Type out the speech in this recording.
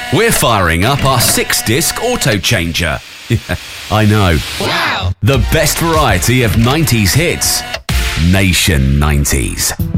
We're firing up our 6-disc auto changer. I know. Wow! The best variety of 90s hits. Nation 90s.